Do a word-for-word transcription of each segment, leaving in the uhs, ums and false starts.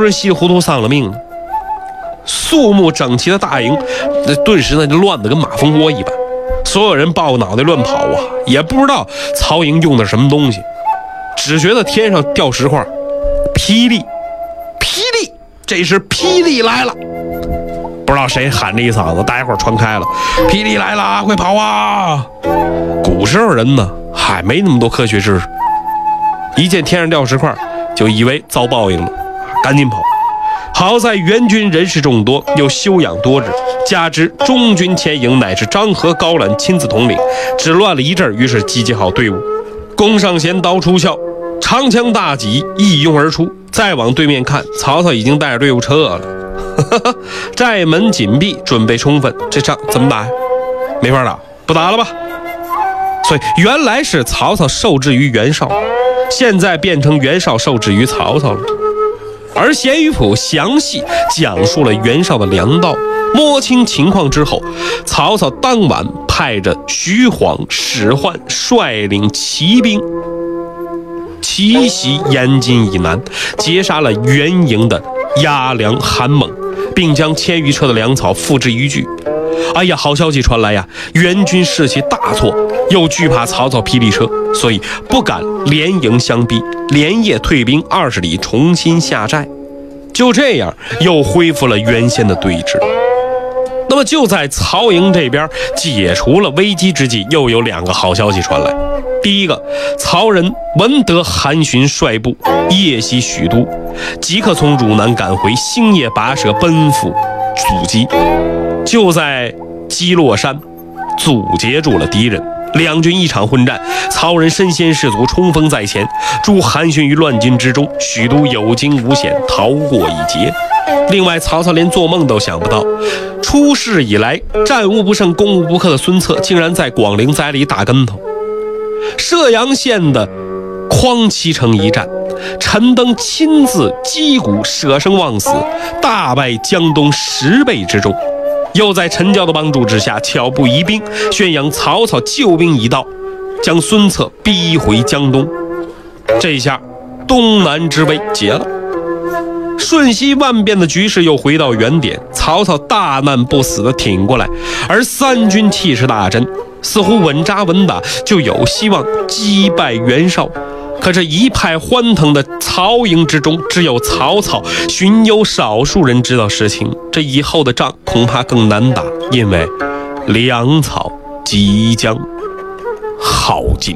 人稀里糊涂丧了命了。肃穆整齐的大营，那顿时呢就乱得跟马蜂窝一般，所有人抱脑袋乱跑啊，也不知道曹营用的什么东西，只觉得天上掉石块，霹雳，霹雳，这时霹雳来了。不知道谁喊这一嗓子，大家伙传开了，霹雳来了，快跑啊！古时候人呢，还没那么多科学知识，一见天上掉石块，就以为遭报应了，赶紧跑。好在援军人士众多，又休养多日，加之中军前营乃是张合、高览亲自统领，只乱了一阵，于是集结好队伍，弓上弦，刀出鞘，长枪大戟一拥而出。再往对面看，曹操已经带着队伍撤了。寨门紧闭，准备充分，这仗怎么打呀？没法打，不打了吧。所以原来是曹操受制于袁绍，现在变成袁绍受制于曹操了。而咸鱼谱详细讲述了袁绍的粮道，摸清情况之后，曹操当晚派着徐晃、史涣率领骑兵奇袭延津以南，截杀了袁营的压粮韩猛，并将千余车的粮草付之一炬。哎呀，好消息传来呀，袁军士气大挫，又惧怕曹操霹雳车，所以不敢连营相逼，连夜退兵二十里，重新下寨。就这样又恢复了原先的对峙。那么就在曹营这边解除了危机之际，又有两个好消息传来。第一个，曹人闻得韩荀率部夜袭许都，即刻从汝南赶回，星夜跋涉奔赴阻击。就在基洛山阻截住了敌人，两军一场混战，曹人身先士卒，冲锋在前，助韩荀于乱军之中，许都有惊无险，逃过一劫。另外，曹操连做梦都想不到，出世以来战无不胜、攻无不克的孙策，竟然在广陵栽了一大跟头。射阳县的匡七城一战，陈登亲自击鼓舍生忘死，大败江东十倍之众。又在陈教的帮助之下，巧布疑兵，宣扬曹操救兵已到，将孙策逼回江东。这下东南之危解了，瞬息万变的局势又回到原点，曹操大难不死的挺过来，而三军气势大振，似乎稳扎稳打就有希望击败袁绍。可这一派欢腾的曹营之中，只有曹操、荀攸少数人知道实情。这以后的仗恐怕更难打，因为粮草即将耗尽。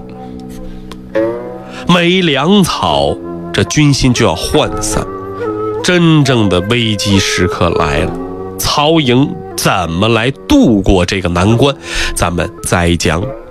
没粮草，这军心就要涣散，真正的危机时刻来了。曹营怎么来度过这个难关，咱们再讲。